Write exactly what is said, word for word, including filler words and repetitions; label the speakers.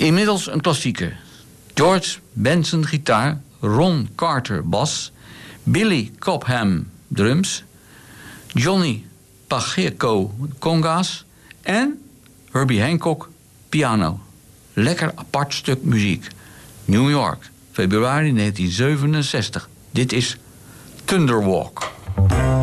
Speaker 1: Inmiddels een klassieker. George Benson gitaar, Ron Carter bas, Billy Cobham drums, Johnny Pacheco conga's en Herbie Hancock piano. Lekker apart stuk muziek. New York, februari negentien zevenenzestig. Dit is Thunderwalk.